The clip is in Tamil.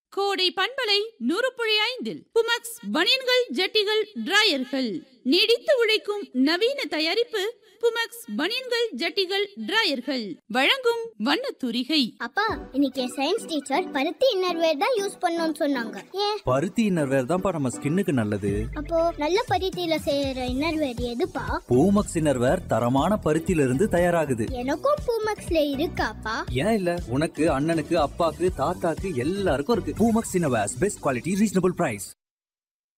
கோடை பண்பலை 100.5 புமக்ஸ் பனியன்கள் ஜட்டிகள் டிராயர்கள் நீடித்து உழைக்கும் நவீன தயாரிப்பு புமக்ஸ் பனியன்கள் ஜட்டிகள் டிராயர்கள் வழங்கும் வண்ணத்தூரிகை. அப்பா இன்னைக்கு சயின்ஸ் டீச்சர் பருத்தி இன்னர்வேர் தான் யூஸ் பண்ணணும்னு சொன்னாங்க. ஏன்? பருத்தி இன்னர்வேர் தான்ப்பா நம்ம ஸ்கின்னுக்கு நல்லது. அப்போ நல்ல பருத்தியில செய்யற இன்னர்வேர் எதுப்பா? பூமக்ஸ் இன்னர்வேர் தரமான பருத்தியில இருந்து தயாராகுது. எனக்கும் பூமக்ஸ்ல இருக்காப்பா? ஏன் இல்ல, உனக்கு அண்ணனுக்கு அப்பாக்கு தாத்தாக்கு எல்லாருக்கும் இருக்கு. Poomex innerwear best quality reasonable price.